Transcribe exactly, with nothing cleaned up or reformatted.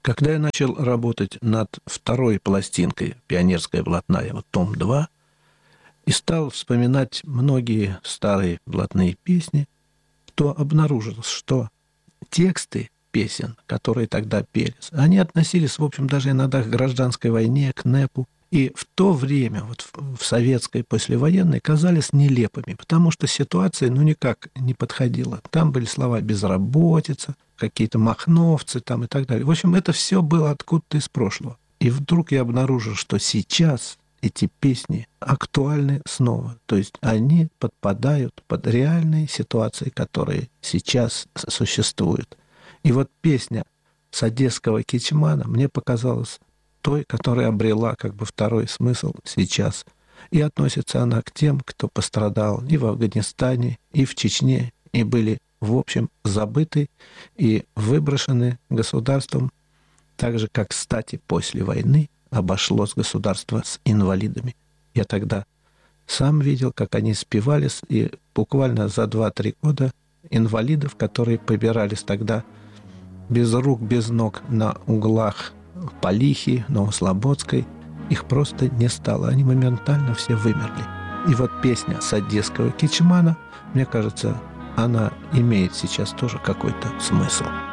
Когда я начал работать над второй пластинкой «Пионерская блатная», вот том два, и стал вспоминать многие старые блатные песни, то обнаружил, что тексты песен, которые тогда пелись, они относились, в общем, даже иногда к гражданской войне, к НЭПу. И в то время, вот в советской послевоенной, казались нелепыми, потому что ситуация, ну, никак не подходила. Там были слова «безработица», какие-то махновцы там и так далее. В общем, это все было откуда-то из прошлого. И вдруг я обнаружил, что сейчас эти песни актуальны снова. То есть они подпадают под реальные ситуации, которые сейчас существуют. И вот песня с одесского Кичмана мне показалась той, которая обрела как бы второй смысл сейчас. И относится она к тем, кто пострадал и в Афганистане, и в Чечне, и были, в общем, забыты и выброшены государством, так же, как, кстати, после войны обошлось государство с инвалидами. Я тогда сам видел, как они спивались, и буквально за два-три года инвалидов, которые побирались тогда без рук, без ног на углах Полихи, Новослободской, их просто не стало. Они моментально все вымерли. И вот песня с одесского Кичмана, мне кажется, она имеет сейчас тоже какой-то смысл.